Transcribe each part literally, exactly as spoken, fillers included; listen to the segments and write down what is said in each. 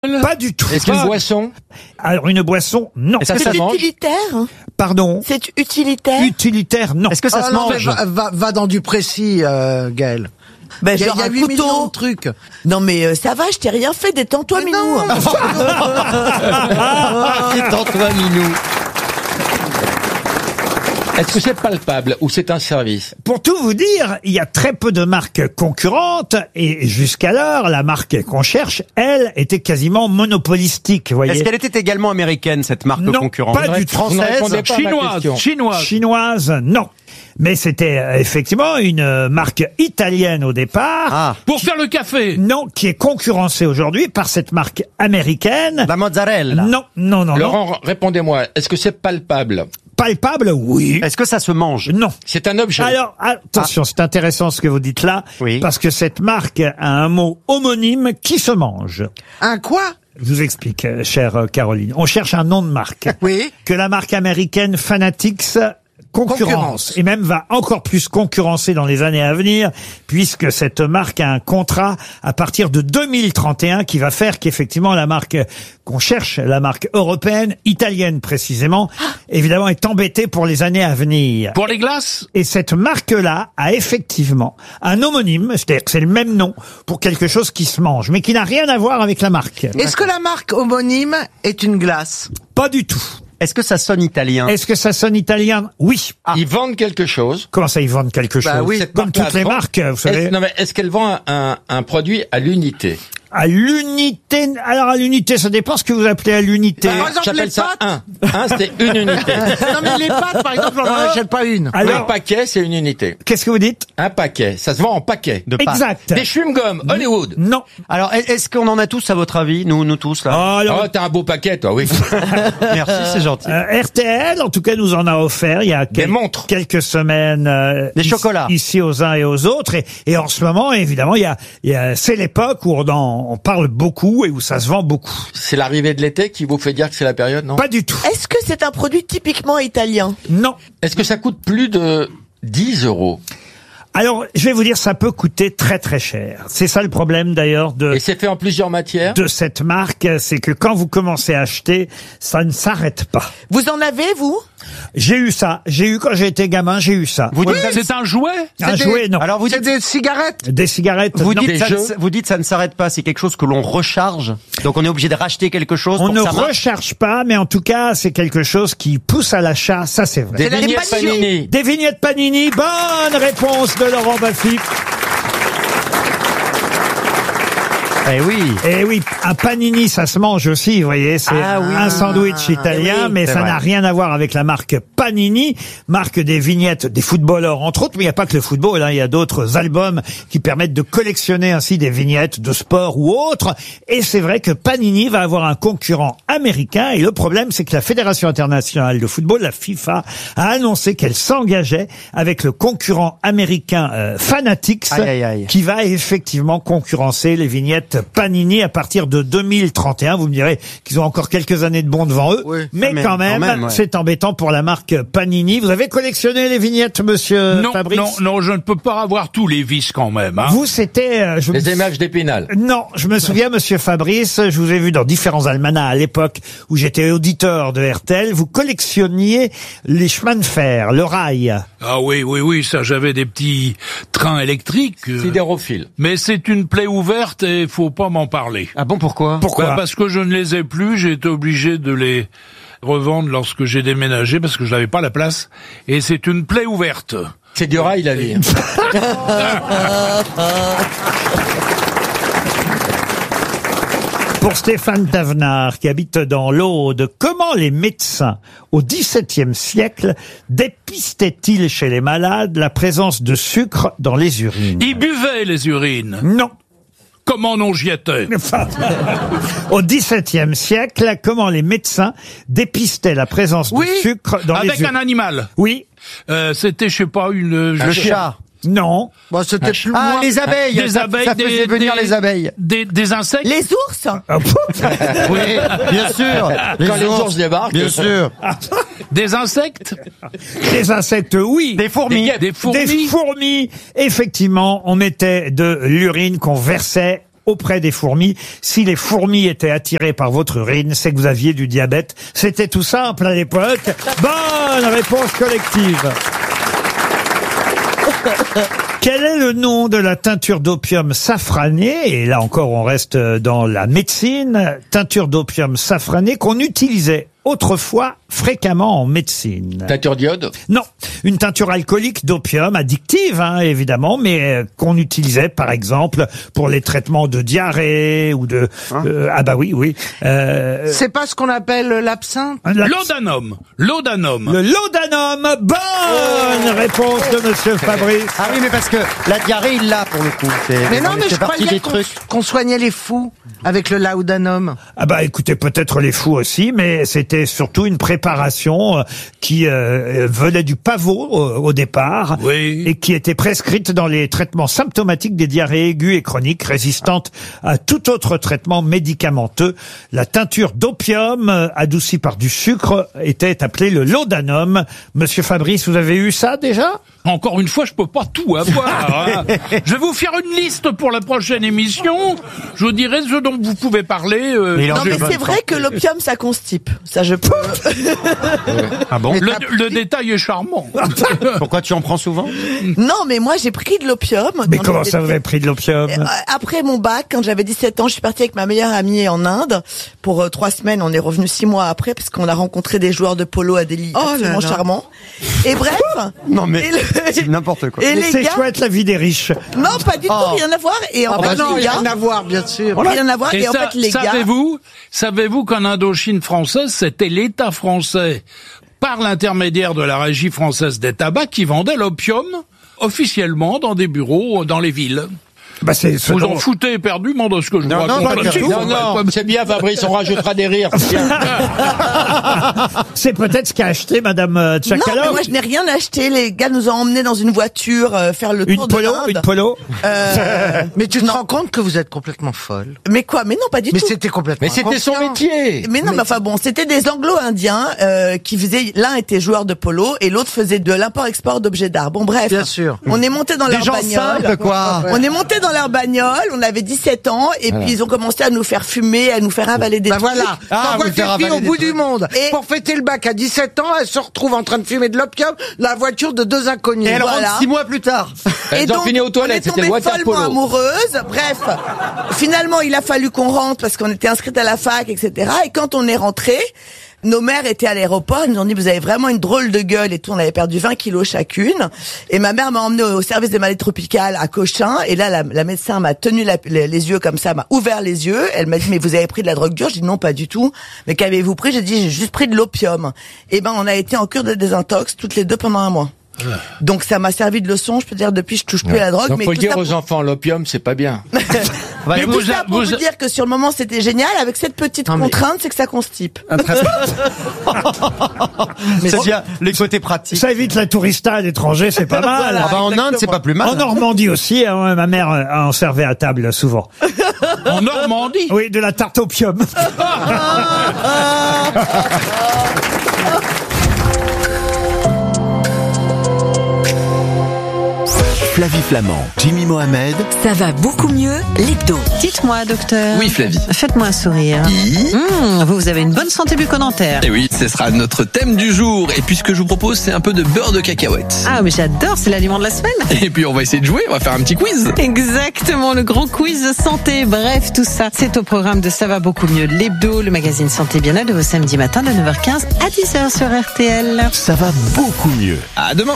Pas du tout. Est-ce qu'une boisson? Alors une boisson, non. Est-ce que C'est ça se mange? utilitaire. Pardon. C'est utilitaire. Utilitaire, non. Est-ce que ça Ah se non, mange? mais va, va, va dans du précis, euh, Gaël. Ben, Il y a, genre il y a un huit millions couteau. de trucs. Non mais euh, ça va, je t'ai rien fait, détends-toi, Mais Minou. non. Détends-toi, Minou. Est-ce que c'est palpable ou c'est un service? Pour tout vous dire, il y a très peu de marques concurrentes et jusqu'alors, la marque qu'on cherche, elle, était quasiment monopolistique, vous voyez. Est-ce qu'elle était également américaine, cette marque Non, concurrente? pas du tout. Vous ne répondez Française? pas à ma Chinoise, question. chinoise. Chinoise, non. Mais c'était euh, effectivement une euh, marque italienne au départ. Ah, Pour faire le café. Non, qui est concurrencée aujourd'hui par cette marque américaine. la mozzarella. Non, non, non, non. Laurent, répondez-moi. Est-ce que c'est palpable? Palpable, oui. Est-ce que ça se mange? Non. C'est un objet. Alors, attention, c'est intéressant ce que vous dites là, Oui. parce que cette marque a un mot homonyme qui se mange. Un quoi? Je vous explique, euh, chère euh, Caroline. On cherche un nom de marque. Oui. Que la marque américaine Fanatics concurrence, Concurrence. et même va encore plus concurrencer dans les années à venir, puisque cette marque a un contrat à partir de deux mille trente et un qui va faire qu'effectivement la marque qu'on cherche, la marque européenne, italienne précisément, évidemment est embêtée pour les années à venir. Pour les glaces. Et cette marque-là a effectivement un homonyme, c'est-à-dire que c'est le même nom pour quelque chose qui se mange, mais qui n'a rien à voir avec la marque. Est-ce que la marque homonyme est une glace? Pas du tout. Est-ce que ça sonne italien? Est-ce que ça sonne italien? Oui. Ils vendent quelque chose. Comment ça, ils vendent quelque chose? Bah oui. Cette Comme marque-là toutes les vend- marques, vous savez. Est-ce- non, mais est-ce qu'elle vend un, un, un produit à l'unité? À l'unité. Alors, à l'unité, ça dépend ce que vous appelez à l'unité. Par exemple, J'appelle les ça pâtes. un. Un, c'est une unité. Non mais les pâtes, par exemple, on n'en achète pas une. Un Alors, paquet, c'est une unité. qu'est-ce que vous dites? Un paquet. Ça se vend en paquet. De pâtes. Exact. Des chewing-gums, Hollywood. Non. Alors, est-ce qu'on en a tous, à votre avis? Nous, nous tous, là? Oh, alors, Oh, t'as un beau paquet, toi, oui. Merci, c'est gentil. euh, R T L, en tout cas, nous en a offert il y a Des quel- montres. quelques semaines. euh, Des ici- chocolats. Ici aux uns et aux autres. Et, et en ce moment, évidemment, il y a, il y a c'est l'époque où on, en, on parle beaucoup et où ça se vend beaucoup. C'est l'arrivée de l'été qui vous fait dire que c'est la période, non? Pas du tout. Est-ce que c'est un produit typiquement italien? Non. Est-ce que ça coûte plus de dix euros? Alors, je vais vous dire, ça peut coûter très très cher. C'est ça le problème d'ailleurs de Et c'est fait en plusieurs matières? de cette marque, c'est que quand vous commencez à acheter, ça ne s'arrête pas. Vous en avez, vous? J'ai eu ça. J'ai eu quand j'ai été gamin, j'ai eu ça. Vous dites, C'est un jouet. Un c'est jouet, non. alors vous C'est dites, des cigarettes. Des cigarettes, vous non. dites, Des ça, ne- jeux. vous dites, ça ne s'arrête pas. C'est quelque chose que l'on recharge. Donc, on est obligé de racheter quelque chose On pour ne que ça marche. recharge pas, mais en tout cas, c'est quelque chose qui pousse à l'achat, ça c'est vrai. Des la vignettes passion. Panini. Des vignettes Panini, bonne réponse de Laurent Baffy. Eh oui. Et oui, un panini, ça se mange aussi, vous voyez, c'est Ah oui. un sandwich italien, oui, mais c'est ça vrai. n'a rien à voir avec la marque Panini, marque des vignettes des footballeurs entre autres, mais il n'y a pas que le football, hein, il y a d'autres albums qui permettent de collectionner ainsi des vignettes de sport ou autres, et c'est vrai que Panini va avoir un concurrent américain, et le problème c'est que la Fédération internationale de football, la FIFA, a annoncé qu'elle s'engageait avec le concurrent américain euh, Fanatics, Aïe, aïe, aïe. qui va effectivement concurrencer les vignettes Panini à partir de deux mille trente et un. Vous me direz qu'ils ont encore quelques années de bon devant eux, Oui. mais, Mais quand même, quand même, ouais. c'est embêtant pour la marque Panini. Vous avez collectionné les vignettes, monsieur Non, Fabrice? non, non, je ne peux pas avoir tous les vices quand même. Hein. Vous, c'était... euh, je me Les images d'Épinal. Non, je me souviens, monsieur Fabrice, je vous ai vu dans différents almanachs à l'époque où j'étais auditeur de R T L, vous collectionniez les chemins de fer, le rail. Ah oui, oui, oui, ça, j'avais des petits trains électriques. euh, Sidérophile. mais c'est une plaie ouverte et faut pas m'en parler. Ah bon, pourquoi? Pourquoi? Bah, parce que je ne les ai plus, j'ai été obligé de les revendre lorsque j'ai déménagé parce que je n'avais pas la place. Et c'est une plaie ouverte. C'est du rail, la vie. Pour Stéphane Tavenard, qui habite dans l'Aude, comment les médecins, au dix-septième siècle, dépistaient-ils chez les malades la présence de sucre dans les urines? Ils buvaient les urines. Non. Comment non j'y étais? Enfin, au dix-septième siècle, comment les médecins dépistaient la présence Oui, de sucre dans Avec les un urines? animal. Oui. Euh, C'était, je sais pas, une... Le chat. Non. Bon, c'était plus Ah, loin. les abeilles. Des ça, abeilles, ça des- faisait venir des- les abeilles. Des, des insectes. Les ours? Ah, pouf. Oui, bien sûr. Quand les ours débarquent. Bien sûr. Des insectes. Des insectes, oui. Des fourmis. Des guêpes. Des fourmis. Des fourmis. Effectivement, on mettait de l'urine qu'on versait auprès des fourmis. Si les fourmis étaient attirées par votre urine, c'est que vous aviez du diabète. C'était tout simple à l'époque. Bonne réponse collective. Quel est le nom de la teinture d'opium safranée? Et là encore, on reste dans la médecine. Teinture d'opium safranée qu'on utilisait autrefois fréquemment en médecine. Teinture d'iode? Non, une teinture alcoolique d'opium, addictive hein, évidemment, mais euh, qu'on utilisait par exemple pour les traitements de diarrhée ou de... Euh, ah bah oui, oui. Euh, C'est pas ce qu'on appelle l'absinthe? la- Laudanum. Laudanum. Le laudanum. Bonne réponse de Monsieur Fabrice. Ah oui, mais parce que la diarrhée, il l'a pour le coup. C'est- Mais non, mais c'est je partie croyais des qu'on trucs. qu'on soignait les fous avec le laudanum. Ah bah écoutez, peut-être les fous aussi, mais c'était surtout une préparation euh, qui euh, venait du pavot au, au départ Oui. et qui était prescrite dans les traitements symptomatiques des diarrhées aiguës et chroniques résistantes à tout autre traitement médicamenteux. La teinture d'opium euh, adoucie par du sucre était appelée le laudanum. Monsieur Fabrice, vous avez eu ça déjà? Encore une fois, je peux pas tout avoir. hein. Je vais vous faire une liste pour la prochaine émission. Je vous dirai ce dont vous pouvez parler. euh, Mais il en Non, J'ai mais bonne c'est vrai que l'opium, ça constipe. Ça, je peux. Ah bon? le, le détail est charmant. Pourquoi tu en prends souvent? Non, mais moi, j'ai pris de l'opium. Mais quand comment j'étais ça, vous avez pris de l'opium? Euh, Après mon bac, quand j'avais dix-sept ans, je suis partie avec ma meilleure amie en Inde pour euh, trois semaines. On est revenu six mois après parce qu'on a rencontré des joueurs de polo à Delhi Oh là absolument là. charmants. Et bref. Non mais et le- c'est n'importe quoi. Et Mais les c'est gars. chouette la vie des riches. Non, pas du tout, Oh. rien à voir. Et en Ah fait, bah non, les rien gars, à voir, bien sûr. rien à voir. Et Et en ça, fait, les gars. savez-vous, savez-vous qu'en Indochine française, c'était l'État français, par l'intermédiaire de la Régie française des tabacs, qui vendait l'opium officiellement dans des bureaux dans les villes. Bah c'est ce Vous dont- en foutez éperdument de ce que je Non, vous non, raconte pas du là-dessus. tout. Non, non, c'est bien Fabrice, on rajoutera des rires. c'est bien. c'est peut-être ce qu'a acheté Madame euh, Non, mais Tchakalov. moi je n'ai rien acheté. Les gars nous ont emmenés dans une voiture euh, faire le Une tour de polo, l'Inde. une polo. Euh, Mais tu te rends compte que vous êtes complètement folle. mais quoi? Mais non, pas du Mais tout. c'était complètement Mais c'était son inconscient. métier. Mais non, mais enfin bon, c'était des Anglo-Indiens euh, qui faisaient. L'un était joueur de polo et l'autre faisait de l'import-export d'objets d'art. Bon, bref. Bien sûr. On est monté dans Des leur gens bagnole. simples quoi. On est monté dans leur bagnole. On avait dix-sept ans et puis ils ont commencé à nous faire fumer, à nous faire avaler des Bah trucs. voilà, Ah, t'envoies vous tes faire filles avaler au des bout trucs. du monde. Et- Pour fêter le bac à dix-sept ans, elle se retrouve en train de fumer de l'opium, la voiture de deux inconnus. Et elle Voilà. rentre six mois plus tard. Elles ont fini aux toilettes, on est c'était tombées water follement polo. amoureuses. Bref, finalement, il a fallu qu'on rentre parce qu'on était inscrites à la fac, et cetera. Et quand on est rentré, nos mères étaient à l'aéroport. Elles nous ont dit, vous avez vraiment une drôle de gueule et tout. On avait perdu vingt kilos chacune. Et ma mère m'a emmenée au service des maladies tropicales à Cochin. Et là, la, la médecin m'a tenu la- les, les yeux comme ça, m'a ouvert les yeux. Elle m'a dit, mais vous avez pris de la drogue dure? J'ai dit, non, pas du tout. Mais qu'avez-vous pris? J'ai dit, j'ai juste pris de l'opium. Et ben, on a été en cure de désintox toutes les deux pendant un mois. Donc ça m'a servi de leçon, je peux dire, depuis je touche plus à la drogue. Donc mais faut le tout dire ça aux pour- enfants, l'opium c'est pas bien. Bah, Mais tout vous, ça pour vous- vous dire que sur le moment c'était génial, avec cette petite Non, mais- contrainte, c'est que ça constipe. c'est bien les côtés pratiques. Ça évite la tourista à l'étranger, c'est pas mal. Ah bah en Inde c'est pas plus mal. En Normandie aussi, hein, ma mère euh, en servait à table souvent. en Normandie. Oui, de la tarte opium. Flavie Flamand, Jimmy Mohamed, Ça va beaucoup mieux, l'hebdo. Dites-moi, docteur. Oui, Flavie. Faites-moi un sourire. Mmh, vous, vous avez une bonne santé bucco-dentaire. Et oui, ce sera notre thème du jour. Et puis ce que je vous propose, c'est un peu de beurre de cacahuète. Ah, mais j'adore, c'est l'aliment de la semaine. Et puis on va essayer de jouer, on va faire un petit quiz. Exactement, le grand quiz santé. Bref, tout ça, c'est au programme de Ça va beaucoup mieux, l'hebdo, le magazine Santé Bien-être de vos samedis matins de neuf heures quinze à dix heures sur R T L. ça va beaucoup mieux. À demain.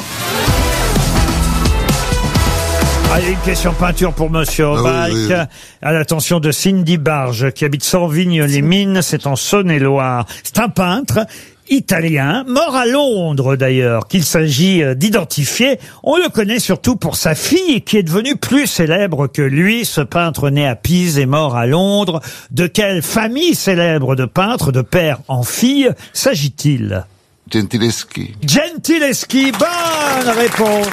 Allez, une question peinture pour Monsieur Aubalc. oui, oui. À l'attention de Cindy Barge, qui habite Sanvignes-les-Mines, c'est en Saône-et-Loire. C'est un peintre italien, mort à Londres d'ailleurs, qu'il s'agit euh, d'identifier. On le connaît surtout pour sa fille, qui est devenue plus célèbre que lui. Ce peintre né à Pise et mort à Londres. De quelle famille célèbre de peintres, de père en fille, s'agit-il? Gentileschi. Gentileschi, bonne réponse.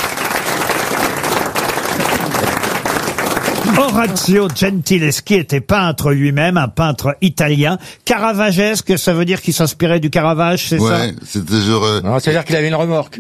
Orazio Gentileschi était peintre lui-même, un peintre italien. Caravagesque, ça veut dire qu'il s'inspirait du Caravage, c'est ça? Ouais, c'était genre... euh, Non, c'est-à-dire qu'il avait une remorque.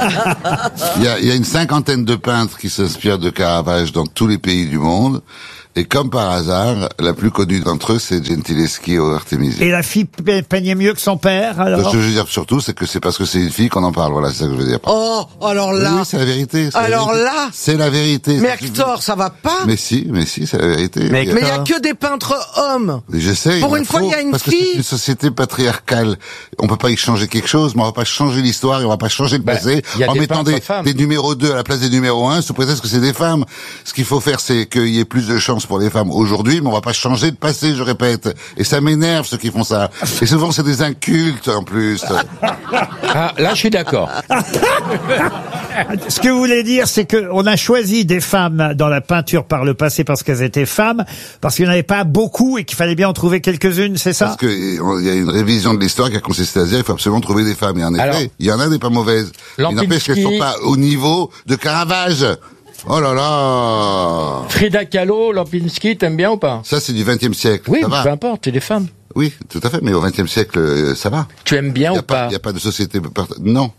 Il y a, il y a une cinquantaine de peintres qui s'inspirent de Caravage dans tous les pays du monde. Et comme par hasard, la plus connue d'entre eux, c'est Gentileschi au Artemisia. Et la fille pe- peignait mieux que son père, alors? Ce que je veux dire surtout, c'est que c'est parce que c'est une fille qu'on en parle. Voilà, c'est ça que je veux dire. Oh, alors là. Oui, c'est la vérité. c'est la Alors vérité. là. C'est la vérité. Mais C'est- Hector, ça va pas? Mais si, mais si, c'est la vérité. Mais Il y a- Mais il y a que des peintres hommes. J'essaie. Pour il une en fois, faut, il y a une parce que fille. c'est une société patriarcale. On peut pas y changer quelque chose, mais on va pas changer l'histoire et on va pas changer le Bah, passé il y a en des mettant peintres des, femmes. des numéros deux à la place des numéros un sous prétexte que c'est des femmes. Ce qu'il faut faire, c'est qu'il y ait plus de chances pour les femmes aujourd'hui, mais on va pas changer le passé, je répète. Et ça m'énerve ceux qui font ça. Et souvent, c'est des incultes en plus. Ah, là, je suis d'accord. Ce que vous voulez dire, c'est qu'on a choisi des femmes dans la peinture par le passé parce qu'elles étaient femmes, parce qu'il n'y en avait pas beaucoup et qu'il fallait bien en trouver quelques-unes, c'est ça? Parce que euh, il y a une révision de l'histoire qui a consisté à dire il faut absolument trouver des femmes. Et en effet, Alors, il y en a des pas mauvaises. Il n'empêche qu'elles Lampinski- sont pas au niveau de Caravage. Oh là là. Frida Kahlo, Lampinski, t'aimes bien ou pas? Ça, c'est du vingtième siècle. Oui, ça va. peu importe, c'est des femmes. Oui, tout à fait. Mais au vingtième siècle, euh, ça va. Tu aimes bien Il y ou a pas, pas? il y a pas de société. part- Non.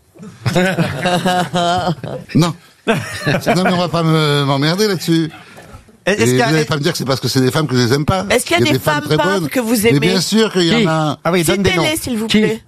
Non. Non, mais on va pas me- m'emmerder là-dessus. Et Est-ce vous qu'il y a- n'allez pas me dire que c'est parce que c'est des femmes que je les aime pas. Est-ce qu'il y a des femmes très peintres bonnes. que vous Mais aimez? bien sûr qu'il y Qui en a. Ah oui, donne des noms. Citez-les, s'il vous Qui plaît.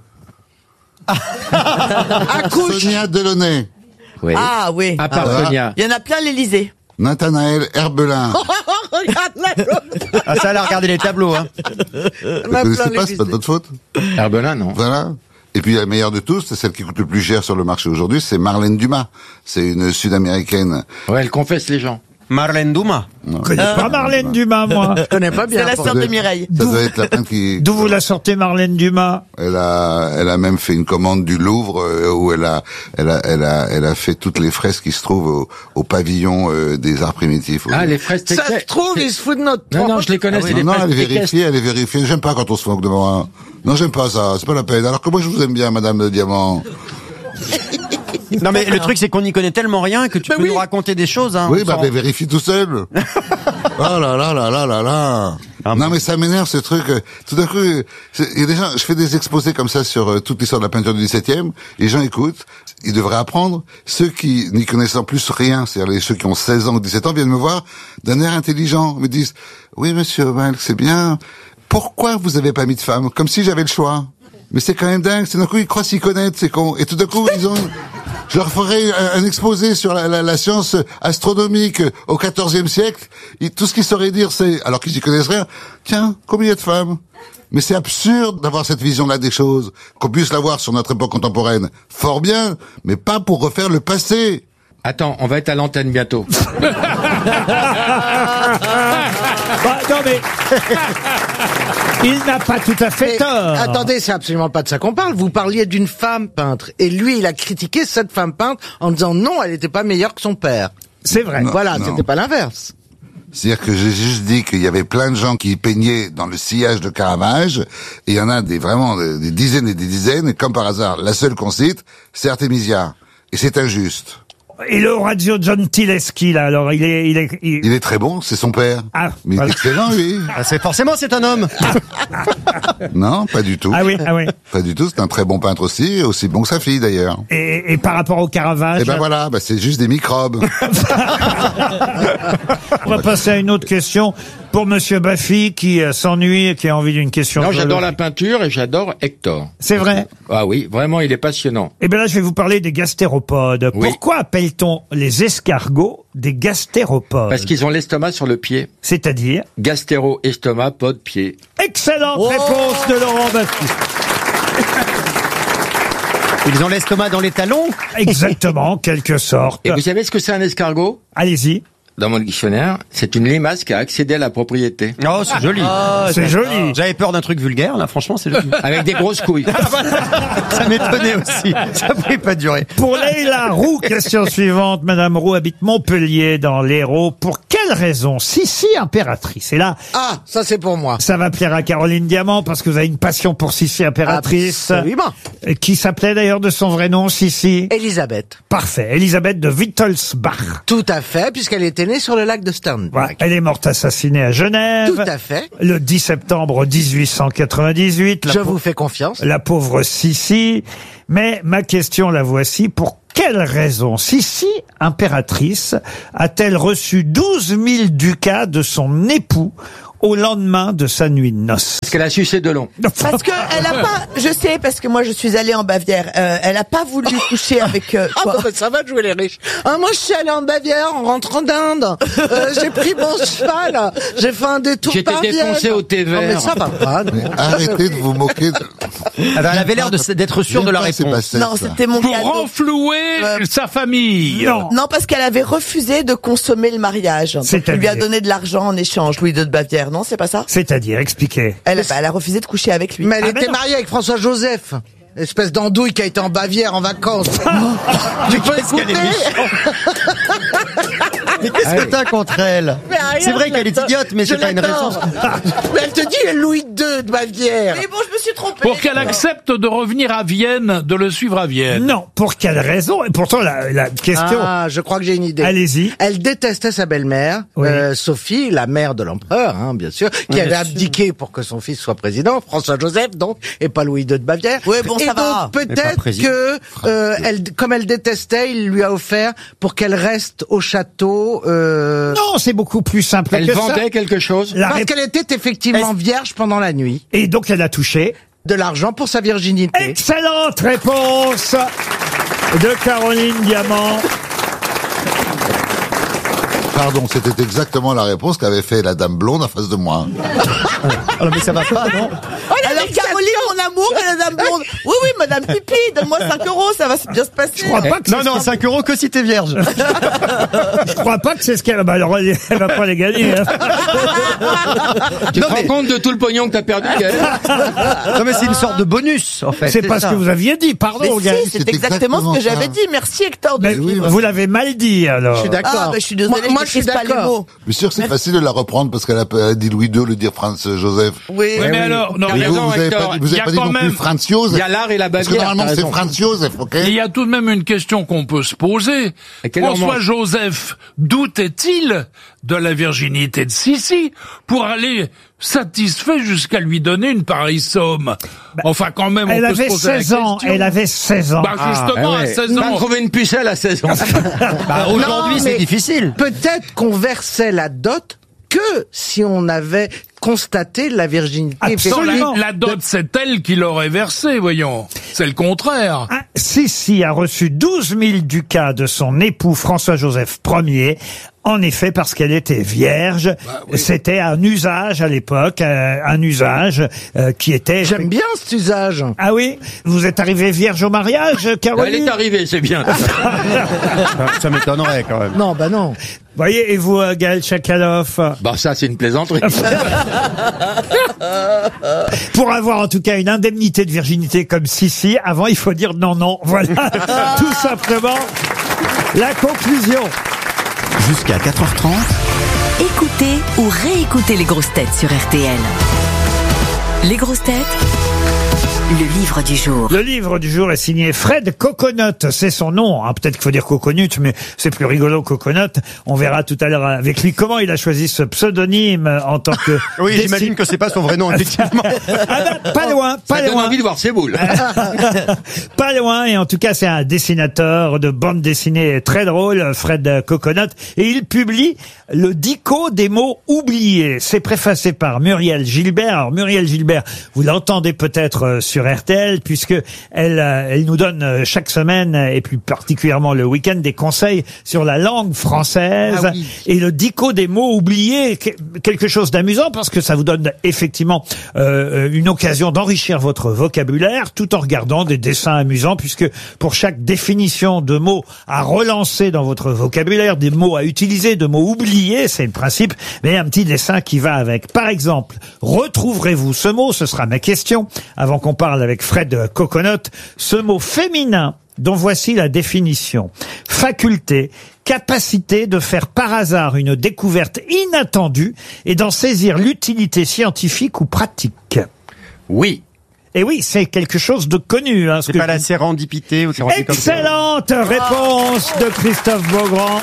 Accouche. Sonia Delaunay, Oui. Ah oui. À part Ah, voilà. Sonia. Il y en a plein à l'Élysée. Nathanaël Herbelin. Regarde la Ah, ça, elle a regardé les tableaux, hein. Vous connaissez pas, c'est pas de votre faute. Herbelin, non. Voilà. Et puis la meilleure de tous, c'est celle qui coûte le plus cher sur le marché aujourd'hui, c'est Marlène Dumas. C'est une Sud-américaine. Ouais, elle confesse les gens. Marlène Dumas. Je connais pas Marlène Dumas, moi. Je connais pas bien. C'est la pour- sœur Ça de doit être- Mireille. Ça doit être la peintre qui. D'où vous la sortez, Marlène Dumas? Elle a, elle a même fait une commande du Louvre euh, où elle a, elle a, elle a, elle a fait toutes les fresques qui se trouvent au, au pavillon euh, des arts primitifs. Ah, les fraises Ça se trouve, ils se foutent de notre Non, non, propre- je les connais, Ah c'est oui, des non, fraises elle est équestres. vérifiée, elle est vérifiée. J'aime pas quand on se moque de moi. Non, j'aime pas ça. C'est pas la peine. Alors que moi, je vous aime bien, Madame de Diamant. Non, mais le truc, c'est qu'on n'y connaît tellement rien que tu peux nous raconter des choses, hein. Oui, On bah, s'en- mais vérifie tout seul. Oh là là là là là là. Ah, non bon. mais ça m'énerve ce truc. euh, Tout d'un coup, euh, c'est- il y a des gens. Je fais des exposés comme ça sur euh, toute l'histoire de la peinture du dix-septième. Les gens écoutent. Ils devraient apprendre. Ceux qui n'y connaissent en plus rien, c'est-à-dire les ceux qui ont seize ans ou dix-sept ans, viennent me voir d'un air intelligent. Me disent oui, monsieur Omal, c'est bien. Pourquoi vous avez pas mis de femme? Comme si j'avais le choix. Mais c'est quand même dingue. C'est d'un coup ils croient s'y connaître, c'est con. Et tout d'un coup ils ont. Je leur ferai un, un exposé sur la, la, la science astronomique au quatorzième siècle. Et tout ce qu'ils sauraient dire, c'est, alors qu'ils y connaissent rien, tiens, combien de femmes? Mais c'est absurde d'avoir cette vision-là des choses, qu'on puisse l'avoir sur notre époque contemporaine. Fort bien, mais pas pour refaire le passé. Attends, on va être à l'antenne bientôt. Bah, non, mais. Il n'a pas tout à fait Mais, tort. attendez, c'est absolument pas de ça qu'on parle. Vous parliez d'une femme peintre. Et lui, il a critiqué cette femme peintre en disant non, elle n'était pas meilleure que son père. C'est vrai. Non, Voilà, non. c'était pas l'inverse. C'est-à-dire que j'ai juste dit qu'il y avait plein de gens qui peignaient dans le sillage de Caravage, et il y en a des vraiment des, des dizaines et des dizaines, et comme par hasard, la seule qu'on cite, c'est Artemisia. Et c'est injuste. Et le radio Gentileschi, là, alors, il est, il est, il- Il est très bon, c'est son père. Ah, Mais il voilà. est excellent, lui. Ah, c'est forcément, c'est un homme. Non, pas du tout. Ah oui, ah oui. Pas du tout, c'est un très bon peintre aussi, aussi bon que sa fille d'ailleurs. Et, et par rapport au Caravage. Et ben voilà, bah c'est juste des microbes. On va passer à une autre question pour Monsieur Baffy qui euh, s'ennuie et qui a envie d'une question. Non, de- j'adore la peinture et j'adore Hector. C'est vrai. Ah oui, vraiment, il est passionnant. Eh bien là, je vais vous parler des gastéropodes. Oui. Pourquoi appelle-t-on les escargots des gastéropodes? Parce qu'ils ont l'estomac sur le pied. C'est-à-dire? Gastéro, estomac, pod, pied. Excellente Oh réponse de Laurent Baffy. Ils ont l'estomac dans les talons. Exactement, en quelque sorte. Et vous savez ce que c'est un escargot? Allez-y. Dans mon dictionnaire, c'est une limace qui a accédé à la propriété. Oh, c'est joli. C'est joli. J'avais peur d'un truc vulgaire, là, franchement, c'est joli. Avec des grosses couilles. Ça m'étonnait aussi. Ça pouvait pas durer. Pour Leïla Roux, question suivante. Madame Roux habite Montpellier, dans l'Hérault. Pour quelle raison Sissi impératrice? Et là, Ah, ça c'est pour moi. ça va plaire à Caroline Diamant parce que vous avez une passion pour Sissi impératrice. Absolument. Euh, Qui s'appelait d'ailleurs de son vrai nom, Sissi. Elisabeth. Parfait. Elisabeth de Wittelsbach. Tout à fait, puisqu'elle était née sur le lac de Sternbach. Voilà. Elle est morte assassinée à Genève. Tout à fait. Le dix septembre dix-huit cent quatre-vingt-dix-huit. La Je pau- vous fais confiance. La pauvre Sissi. Mais ma question, la voici. Pour quelle raison Sissi, impératrice, a-t-elle reçu douze mille ducats de son époux au lendemain de sa nuit de noces? Parce qu'elle a sucé de long. Parce que elle a pas, je sais, parce que moi je suis allée en Bavière, euh, elle a pas voulu coucher avec euh, Ah quoi. bah, bah, ça va de jouer les riches. Ah, moi je suis allée en Bavière en rentrant d'Inde. Euh, j'ai pris mon cheval, j'ai fait un détour J'étais par Vienne. défoncé au thé vert. Non mais ça va pas. Non. Mais arrêtez de vous moquer de... Ah bah, elle avait l'air de- d'être sûre de la J'aime pas ces réponse. bassesses, Non, ça. c'était mon Pour cadeau. renflouer Euh, sa famille. Non. Non, parce qu'elle avait refusé de consommer le mariage. Donc, il lui a C'est-à-dire donné de l'argent en échange, Louis deux de Bavière. Non, c'est pas ça? C'est-à-dire, expliquez. Elle, bah, elle a refusé de coucher avec lui. Mais elle Ah, était mais non. mariée avec François Joseph. Espèce d'andouille qui a été en Bavière en vacances. Tu peux écouter? Mais qu'est-ce que t'as contre elle? Mais rien, C'est vrai je qu'elle est l'adore. idiote, mais Je c'est pas une l'adore. réponse. Mais elle te dit Louis deux de Bavière. Mais bon, je me suis trompée. Pour qu'elle accepte de revenir à Vienne, de le suivre à Vienne. Non, pour quelle raison? Et pourtant, la, la question... Ah, je crois que j'ai une idée. Allez-y. Elle détestait sa belle-mère, Oui. euh, Sophie, la mère de l'empereur, hein, bien sûr, qui avait abdiqué pour que son fils soit président, François-Joseph, donc, et pas Louis deux de Bavière. Oui, bon, et ça donc, va. Mais pas peut-être président. que, euh, elle, comme elle détestait, il lui a offert pour qu'elle reste au château, euh, Non, c'est beaucoup plus simple Elle que ça. vendait quelque chose. La parce rép- qu'elle était effectivement vierge pendant la nuit. Et donc, elle a touché. De l'argent pour sa virginité. Excellente réponse de Caroline Diamant. Pardon, c'était exactement la réponse qu'avait fait la dame blonde en face de moi. Alors, mais ça va pas, non? Alors, Caroline, mon amour, et la dame blonde. Oui, oui, madame Pipi, donne-moi cinq euros, ça va bien se passer. Je crois pas que Non, c'est non, cinq euros que si t'es vierge. Je crois pas que c'est ce qu'elle... Bah alors, elle, elle va pas les gagner. hein. Tu te rends compte de tout le pognon que t'as perdu, Gaël? Non, mais c'est une sorte de bonus, en fait. C'est pas ce ça. que vous aviez dit, pardon, Mais Gaël. si, c'est c'est exactement ce que exactement j'avais ça. dit. Merci, Hector. de Mais suivre. vous l'avez mal dit, alors. Je suis d'accord. Ah, bah, je suis désolée, Moi, moi, je je suis maîtrise pas les d'accord. mots. Mais sûr, c'est facile de la reprendre parce qu'elle a, elle a dit Louis deux, le dire Franz Joseph. Oui. Oui, mais alors, non, T'as mais Et vous, raison, vous avez Hector. pas, vous il y avez a pas dit quand non plus même- Franz Joseph. Il y a l'art et la Parce que Bavière. normalement, t'as c'est raison. Franz Joseph, ok? il y a tout de même une question qu'on peut se poser. À quelle heure François mange Joseph doutait-il de la virginité de Sissi pour aller satisfait jusqu'à lui donner une pareille somme? Enfin, quand même, on Elle peut avait se poser la seize ans. question. Elle avait seize ans. Bah, justement, Ah, à ouais. seize T'as ans. trouvé une pucelle à seize ans. Bah, aujourd'hui, Non, c'est mais difficile. Peut-être qu'on versait la dot que si on avait constaté la virginité. Absolument. La, la dot, c'est elle qui l'aurait versée, voyons. C'est le contraire. Ah, Sissi a reçu douze mille ducats de son époux François-Joseph Ier. En effet, parce qu'elle était vierge, c'était un usage à l'époque, euh, un usage euh, qui était... J'aime bien cet usage. Ah oui? Vous êtes arrivée vierge au mariage, Caroline? Elle est arrivée, c'est bien. Ça m'étonnerait, quand même. Non, bah non. Voyez, et vous, euh, Gaël Chakaloff? Bah ça, c'est une plaisanterie. Pour avoir en tout cas une indemnité de virginité comme Sissi, avant il faut dire non, non. Voilà, tout simplement la conclusion. Jusqu'à quatre heures trente, Écoutez ou réécoutez les grosses têtes sur R T L. Les grosses têtes, le livre du jour. Le livre du jour est signé Fred Coconut, c'est son nom. Hein. Peut-être qu'il faut dire Coconut, mais c'est plus rigolo Coconut. On verra tout à l'heure avec lui comment il a choisi ce pseudonyme en tant que... Oui, dessin- j'imagine que c'est pas son vrai nom, effectivement. Ah ben, pas loin, pas Ça donne loin. envie de voir ses boules. Pas loin, et en tout cas, c'est un dessinateur de bande dessinée très drôle, Fred Coconut, et il publie le dico des mots oubliés. C'est préfacé par Muriel Gilbert. Alors, Muriel Gilbert, vous l'entendez peut-être euh, sur R T L, puisque elle, euh, elle nous donne euh, chaque semaine, et plus particulièrement le week-end, des conseils sur la langue française. Ah oui. Et le dico des mots oubliés, que- quelque chose d'amusant, parce que ça vous donne effectivement euh, une occasion d'enrichir votre vocabulaire, tout en regardant des dessins amusants, puisque pour chaque définition de mots à relancer dans votre vocabulaire, des mots à utiliser, de mots oubliés, c'est le principe, mais un petit dessin qui va avec. Par exemple, retrouverez-vous ce mot, ce sera ma question, avant qu'on parle avec Fred Coconut, ce mot féminin dont voici la définition. Faculté, capacité de faire par hasard une découverte inattendue et d'en saisir l'utilité scientifique ou pratique. Oui. Et oui, c'est quelque chose de connu. Hein, ce C'est que pas je la dis. sérendipité ou c'est rendu comme ça. Excellente réponse de Christophe Beaugrand.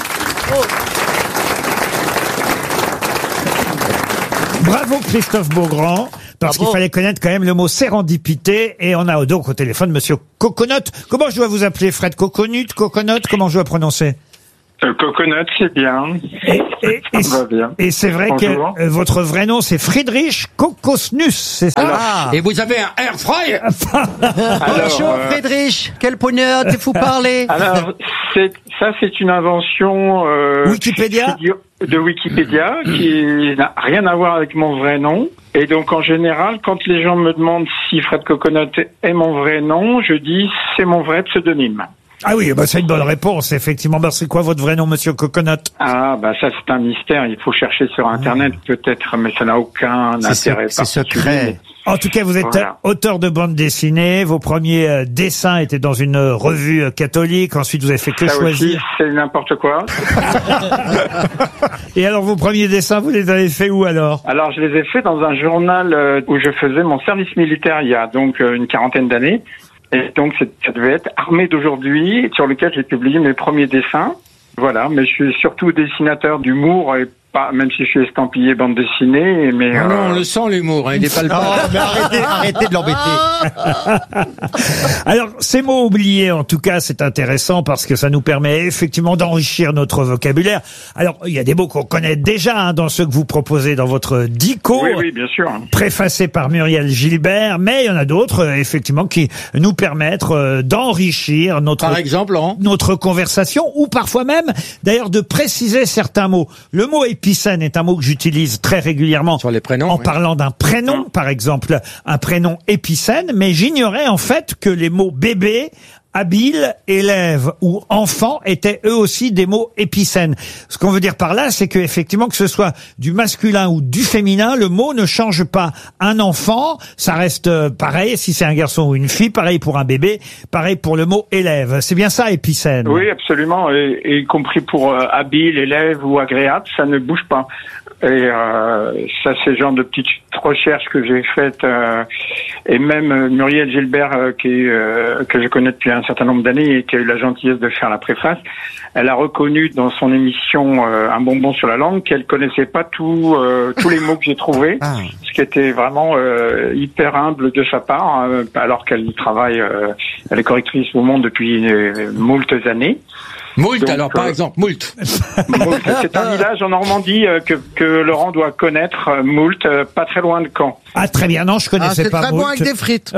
Bravo Christophe Beaugrand. parce Ah qu'il bon fallait connaître quand même le mot sérendipité. Et on a donc au téléphone Monsieur Coconut. Comment je dois vous appeler, Fred? Coconut, Coconut, comment je dois prononcer? Euh, Coconut, c'est bien. Et, et, et, Ça va bien. et c'est vrai Bonjour. que euh, votre vrai nom, c'est Friedrich Kokosnuss, c'est ça? Alors, Ah. et vous avez un air fry Bonjour euh, Friedrich, quel pognon te faut parler? Alors, c'est, ça, c'est une invention euh, Wikipédia de Wikipédia qui n'a rien à voir avec mon vrai nom. Et donc, en général, quand les gens me demandent si Fred Coconut est mon vrai nom, je dis c'est mon vrai pseudonyme. Ah oui, bah c'est une bonne réponse, effectivement. Bah, c'est quoi votre vrai nom, Monsieur Coconut? Ah, bah ça, c'est un mystère. Il faut chercher sur Internet, peut-être, mais ça n'a aucun C'est intérêt se- c'est particulier. secret. En tout cas, vous êtes Voilà. auteur de bande dessinée. Vos premiers euh, dessins étaient dans une euh, revue euh, catholique. Ensuite, vous avez fait que Ça aussi, choisir. c'est n'importe quoi. Et alors, vos premiers dessins, vous les avez fait où alors? Alors, je les ai faits dans un journal euh, où je faisais mon service militaire il y a donc euh, une quarantaine d'années. Et donc, c'est- ça devait être Armée d'aujourd'hui, sur lequel j'ai publié mes premiers dessins. Voilà, mais je suis surtout dessinateur d'humour, et pas, même si je suis estampillé bande dessinée, mais... Non, euh, non, on le sent l'humour, hein, il est pas le Non, mais arrêtez, arrêtez de l'embêter. Alors, ces mots oubliés, en tout cas, c'est intéressant parce que ça nous permet effectivement d'enrichir notre vocabulaire. Alors, il y a des mots qu'on connaît déjà hein, dans ceux que vous proposez dans votre dico. Oui, oui, bien sûr. Préfacé par Muriel Gilbert, mais il y en a d'autres, euh, effectivement, qui nous permettent euh, d'enrichir notre Par exemple, Laurent notre conversation, ou parfois même, d'ailleurs, de préciser certains mots. Le mot épicène est un mot que j'utilise très régulièrement sur les prénoms, en oui. parlant d'un prénom, par exemple, un prénom épicène, mais j'ignorais en fait que les mots bébé, habile, élève ou enfant étaient eux aussi des mots épicènes. Ce qu'on veut dire par là, c'est que effectivement, que ce soit du masculin ou du féminin, le mot ne change pas. Un enfant, ça reste euh, pareil si c'est un garçon ou une fille, pareil pour un bébé, pareil pour le mot élève. C'est bien ça, épicène. Oui, absolument, et, et y compris pour euh, habile, élève ou agréable, ça ne bouge pas. Et euh, ça, c'est le genre de petites recherches que j'ai faites, euh, et même euh, Muriel Gilbert, euh, qui est, euh, que je connais depuis un certain nombre d'années et qui a eu la gentillesse de faire la préface, elle a reconnu dans son émission euh, Un bonbon sur la langue qu'elle connaissait pas tout, euh, tous les mots que j'ai trouvés, Ah. ce qui était vraiment euh, hyper humble de sa part, euh, alors qu'elle travaille, euh, elle est correctrice au Monde depuis euh, moultes années. Moult, Donc, alors par euh, exemple, Moult. Moult, c'est un village en Normandie euh, que, que Laurent doit connaître, euh, Moult, euh, pas très loin de Caen. Ah, très bien. Non, je Ah, connaissais c'est pas. très bon Moult. avec des frites.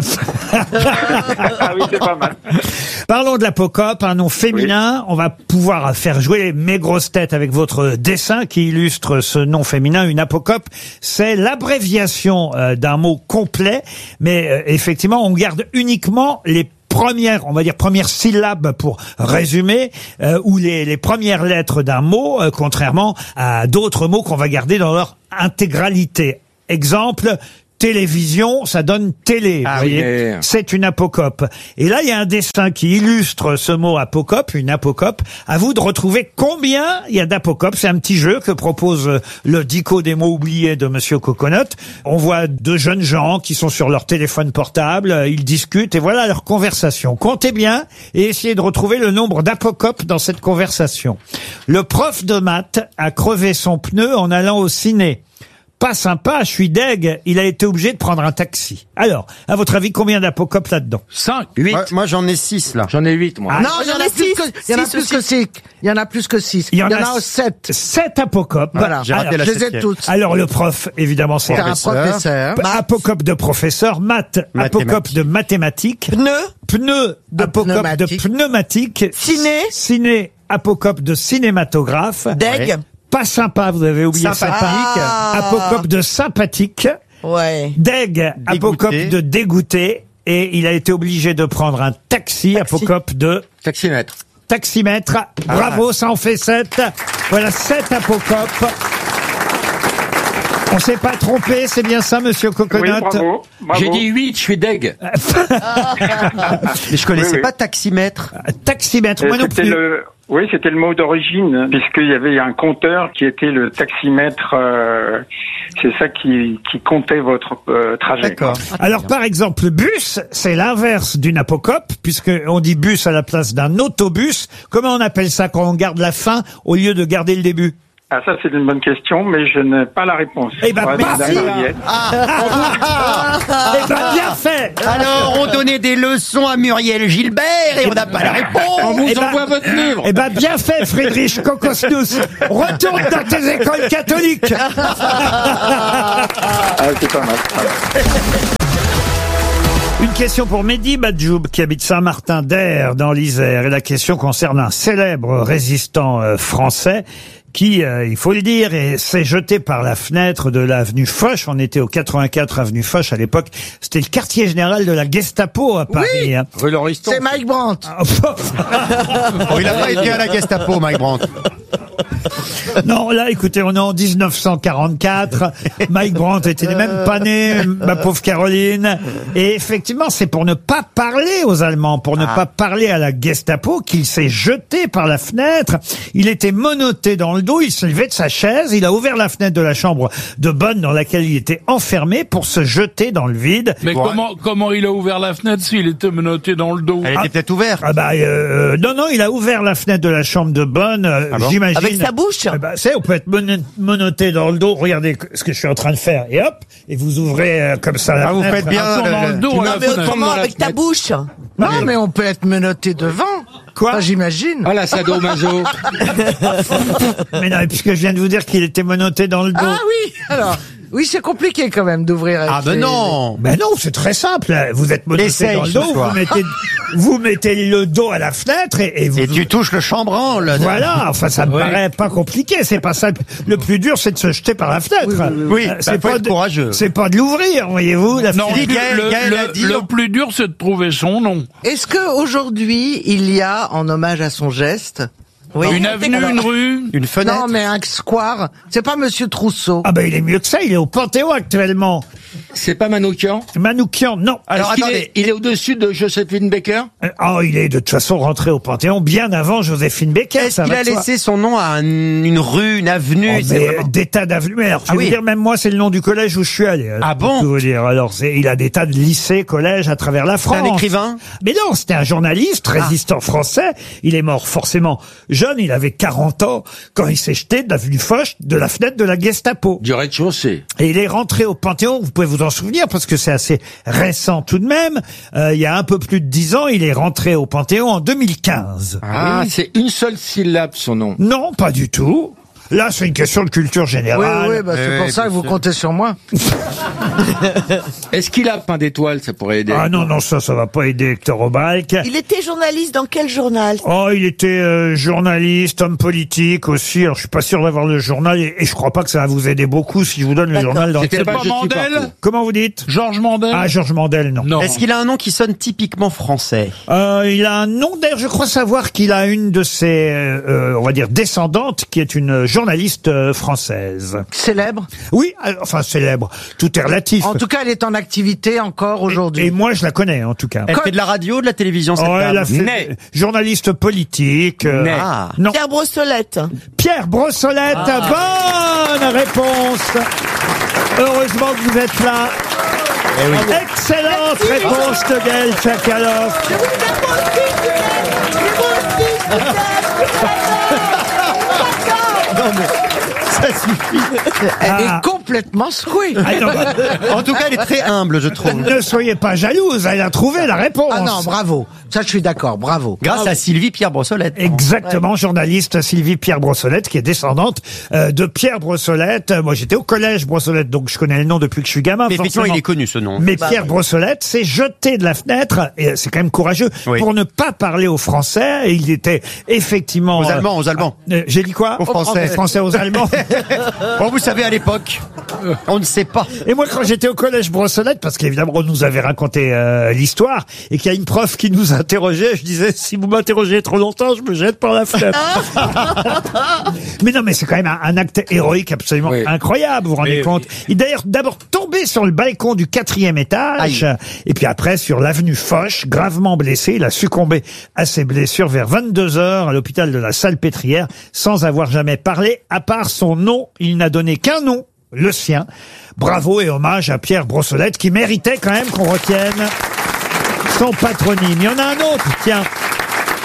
Ah oui, c'est pas mal. Parlons de l'apocope, un nom féminin. On va pouvoir faire jouer mes grosses têtes avec votre dessin qui illustre ce nom féminin. Une apocope, c'est l'abréviation euh, d'un mot complet, mais euh, effectivement, on garde uniquement les premières, on va dire premières syllabes pour résumer, euh, ou les, les premières lettres d'un mot, euh, contrairement à d'autres mots qu'on va garder dans leur intégralité. Exemple, télévision, ça donne télé. Ah vous oui, voyez. mais- C'est une apocope. Et là, il y a un dessin qui illustre ce mot apocope, une apocope. À vous de retrouver combien il y a d'apocopes. C'est un petit jeu que propose euh, le dico des mots oubliés de Monsieur Coconut. On voit deux jeunes gens qui sont sur leur téléphone portable, euh, ils discutent et voilà leur conversation. Comptez bien et essayez de retrouver le nombre d'apocopes dans cette conversation. Le prof de maths a crevé son pneu en allant au ciné. Pas sympa, je suis deg, il a été obligé de prendre un taxi. Alors, à votre avis, combien d'apocopes là-dedans? Cinq. Huit. Moi, moi, j'en ai six, là. J'en ai huit, moi. Ah, Non, il y en a plus que, il y en a Six plus aussi. que six. Il y en a plus que six. Il y en a sept. Sept apocopes. Voilà, j'ai raté Alors, la je les ai septième. toutes. alors, le prof, évidemment, c'est C'est un Professeur. professeur. Bah, apocope de professeur, maths, apocope Mathématiques. de mathématiques, Pneu, pneu, De apocope pneumatique. de pneumatique, Ciné. ciné, apocope de cinématographe, deg. pas sympa, vous avez oublié Sympathique. sympathique, Ah. apocope de sympathique, Ouais. deg, apocope de dégoûté, et il a été obligé de prendre un taxi, apocope de Taximètre. taximètre. Bravo, ça en fait sept. Voilà, sept apocopes. On s'est pas trompé, c'est bien ça, Monsieur Coconut? Oui, bravo. bravo. J'ai dit huit, je suis deg. Mais je connaissais Oui, oui. pas taximètre. Taximètre, Euh, moi non c'était plus. le, oui, c'était le mot d'origine, puisqu'il y avait un compteur qui était le taximètre. Euh, c'est ça qui, qui comptait votre euh, trajet. D'accord. Alors, par exemple, bus, c'est l'inverse d'une apocope, puisque on dit bus à la place d'un autobus. Comment on appelle ça quand on garde la fin au lieu de garder le début? Ah, ça, c'est une bonne question, mais je n'ai pas la réponse. Eh ben, Ouais, merci. madame Mariette. Eh ben, bien fait. Alors, on donnait des leçons à Muriel Gilbert et on n'a pas la réponse. On vous Eh ben- envoie votre livre. Eh ben, bien fait, Friedrich Kokosnuss. Retourne dans tes écoles catholiques. Ah, c'est pas mal. Une question pour Mehdi Badjoub qui habite Saint-Martin-d'Air dans l'Isère. Et la question concerne un célèbre résistant euh, français qui, euh, il faut le dire, est- s'est jeté par la fenêtre de l'avenue Foch. On était au quatre-vingt-quatre avenue Foch à l'époque. C'était le quartier général de la Gestapo à Paris. hein. Rue Lauriston. C'est Mike Brandt. Oh, il a pas été à la Gestapo, Mike Brandt. Non, là, écoutez, on est en dix-neuf cent quarante-quatre. Mike Brandt était même pas né, ma pauvre Caroline. Et effectivement, c'est pour ne pas parler aux Allemands, pour ne pas parler à la Gestapo, qu'il s'est jeté par la fenêtre. Il était menotté dans le dos, il se levait de sa chaise, il a ouvert la fenêtre de la chambre de bonne dans laquelle il était enfermé pour se jeter dans le vide. Mais comment, comment il a ouvert la fenêtre s'il était menotté dans le dos? Elle était peut-être ouverte. Ah bah euh, non non, il a ouvert la fenêtre de la chambre de bonne, euh, Ah bon j'imagine. Avec sa bouche. Eh ben, c'est, on peut être mono- menotté dans le dos. Regardez ce que je suis en train de faire. Et hop, et vous ouvrez euh, comme ça la Ah, vous fenêtre. faites bien. Un tour dans le- le dos, Tu à la m'as- Mais fenêtre. autrement, dans la avec ta fenêtre. bouche. Non, mais on peut être menotté devant. Quoi Enfin, j'imagine. Ah, la sadomaso. Mais non, puisque je viens de vous dire qu'il était menotté dans le dos. Ah oui, alors. Oui, c'est compliqué quand même d'ouvrir. Ah ben les- non. Ben non, c'est très simple. Vous êtes menotté Essaye dans le ce dos, vous soir. mettez, vous mettez le dos à la fenêtre et, et vous. Et tu touches le chambranle. Voilà, enfin ça me paraît pas compliqué, c'est pas ça. Le plus dur, c'est de se jeter par la fenêtre. Oui, Euh, bah, c'est faut pas être de- courageux. C'est pas de l'ouvrir, voyez-vous. La Non, fenêtre. Dis, Gaël, le, Gaël a le- dit, le on- plus dur, c'est de trouver son nom. Est-ce que aujourd'hui il y a, en hommage à son geste, Une avenue, une rue. Une fenêtre. non mais un square, c'est pas Monsieur Trousseau. Ah ben il est mieux que ça, il est au Panthéon actuellement. C'est pas Manoukian? Manoukian, non. Alors Est-ce qu'il attendez. est, il est au-dessus de Joséphine Baker? Euh, Oh, il est de toute façon rentré au Panthéon bien avant Joséphine Baker. Est-ce ça qu'il va a de soi. laissé son nom à un- une rue, une avenue? Oh, c'est mais vraiment- des tas d'avenues. Mais alors, je Ah vais oui. vous dire, même moi, c'est le nom du collège où je suis allé. Ah pour bon tout vous dire. Alors, c'est, il a des tas de lycées, collèges à travers la France. un écrivain Mais non, c'était un journaliste, résistant français. Il est mort forcément jeune. Il avait quarante ans quand il s'est jeté de l'avenue Foch de la fenêtre de la Gestapo. Du rez-de-chaussée. Et il est rentré au Panthéon, vous pouvez vous en souvenir, parce que c'est assez récent tout de même. Euh, il y a un peu plus de dix ans, il est rentré au Panthéon en deux mille quinze. Ah, c'est une seule syllabe, son nom. Non, pas du tout. Là, c'est une question de culture Oui, générale. oui, bah, c'est Oui, pour oui, ça que bien vous sûr. comptez sur moi. Est-ce qu'il a peint d'étoiles? Ça pourrait aider. Ah non, non, ça, ça va pas aider Hector Obalk. Il était journaliste dans quel journal? Oh, il était euh, journaliste, homme politique aussi. Alors, je suis pas sûr d'avoir le journal et, et je crois pas que ça va vous aider beaucoup si je vous donne le D'accord. journal dans C'était lequel... pas Pas Je suis Mandel? partout. Comment vous dites? Georges Mandel? Ah, Georges Mandel, non. Non. Est-ce qu'il a un nom qui sonne typiquement français? Euh, il a un nom, d'ailleurs, je crois savoir qu'il a une de ses, euh, on va dire, descendantes, qui est une journaliste euh, française. Célèbre. Oui, euh, enfin, célèbre. Tout est relatif. En tout cas, elle est en activité encore aujourd'hui. Et moi, je la connais, en tout cas. Elle fait de la radio, de la télévision, cette Oh, elle dame a fait Né. journaliste politique. euh, Né. Ah. Non, Pierre Brossolette. Pierre Brossolette, bonne réponse. Heureusement que vous êtes là. Excellente réponse de Gaël Tchakaloff. Ça suffit. Elle Ah. est complètement secouée. Ah non, bah, En tout cas, elle est très humble, je trouve. ne soyez pas jalouse, elle a trouvé la réponse. Ah non, bravo. Ça, je suis d'accord, bravo. Grâce à Sylvie Pierre Brossolette. Exactement, journaliste Sylvie Pierre Brossolette, qui est descendante euh, de Pierre Brossolette. Euh, Moi, j'étais au collège Brossolette, donc je connais le nom depuis que je suis gamin. Mais effectivement, forcément. il est connu, ce nom. Mais Pierre Brossolette s'est jeté de la fenêtre, et c'est quand même courageux, Oui. pour ne pas parler aux Français. Et il était effectivement... Aux euh, Allemands, aux Allemands. euh, J'ai dit quoi? Aux Français. Aux Français, aux Allemands. Bon, vous savez, à l'époque, on ne sait pas. Et moi, quand j'étais au collège Brossolette, parce qu'évidemment, on nous avait raconté euh, l'histoire, et qu'il y a une prof qui nous interrogeait, je disais, si vous m'interrogez trop longtemps, je me jette par la fenêtre. Mais non, mais c'est quand même un, un acte héroïque absolument Oui. incroyable, vous vous rendez Oui, compte? Il est d'ailleurs d'abord tombé sur le balcon du quatrième étage, Aïe. et puis après sur l'avenue Foch, gravement blessé. Il a succombé à ses blessures vers vingt-deux heures à l'hôpital de la Salpêtrière, sans avoir jamais parlé, à part son nom. Il n'a donné qu'un nom, le sien. Bravo et hommage à Pierre Brossolette, qui méritait quand même qu'on retienne son patronyme. Il y en a un autre, tiens.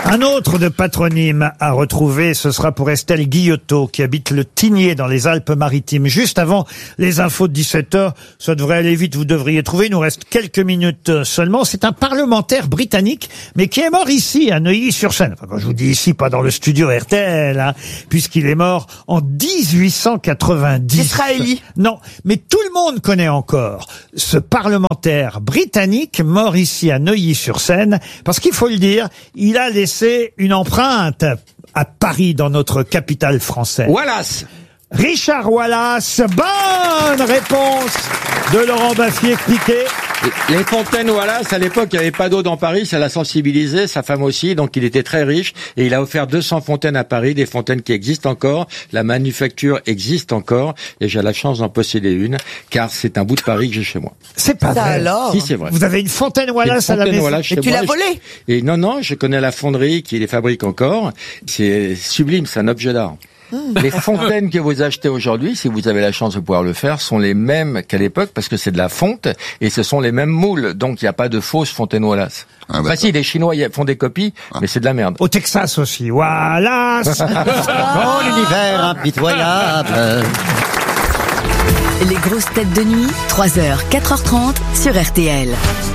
Un autre de patronyme à retrouver, ce sera pour Estelle Guillotot, qui habite le Tigné dans les Alpes-Maritimes. Juste avant les infos de dix-sept heures, ça devrait aller vite, vous devriez trouver. Il nous reste quelques minutes seulement. C'est un parlementaire britannique, mais qui est mort ici, à Neuilly-sur-Seine. Enfin, quand je vous dis ici, pas dans le studio R T L, hein, puisqu'il est mort en dix-huit cent quatre-vingt-dix. Israéli. Non, mais tout le monde connaît encore ce parlementaire britannique mort ici à Neuilly-sur-Seine, parce qu'il faut le dire, il a laissé une empreinte à Paris, dans notre capitale française. Wallace. Richard Wallace, bonne réponse de Laurent Baffy-Piquet. Les fontaines Wallace, à l'époque, il n'y avait pas d'eau dans Paris, ça l'a sensibilisé, sa femme aussi, donc il était très riche, et il a offert deux cents fontaines à Paris, des fontaines qui existent encore, la manufacture existe encore, et j'ai la chance d'en posséder une, car c'est un bout de Paris que j'ai chez moi. C'est pas Ça vrai. alors. Si, c'est vrai. Vous avez une fontaine Wallace J'ai une à la fontaine maison. Wallace chez Mais tu moi, l'as je- volée. Et non, non, je connais la fonderie qui les fabrique encore, c'est sublime, c'est un objet d'art. Les fontaines que vous achetez aujourd'hui, si vous avez la chance de pouvoir le faire, sont les mêmes qu'à l'époque parce que c'est de la fonte et ce sont les mêmes moules. Donc il n'y a pas de fausses fontaines Wallace. Ah, Enfin si, les Chinois ils font des copies, mais c'est de la merde. Au Texas aussi. Wallace. Oh, l'univers impitoyable. Les grosses têtes de nuit, trois heures, quatre heures trente sur R T L.